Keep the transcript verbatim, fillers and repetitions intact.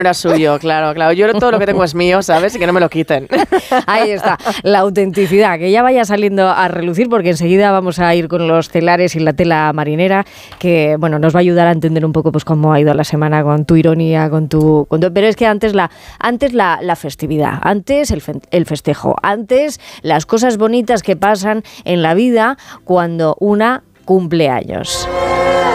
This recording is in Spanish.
Era suyo, claro, claro. Yo todo lo que tengo es mío, ¿sabes? Y que no me lo quiten. Ahí está, la autenticidad, que ya vaya saliendo a relucir, porque enseguida vamos a ir con los telares y la tela marinera, que bueno, nos va a ayudar a entender un poco pues cómo ha ido la semana con tu ironía, con tu... Con tu pero es que antes la antes la, la festividad, antes el, fe, el festejo, antes las cosas bonitas que pasan en la vida cuando una cumple años.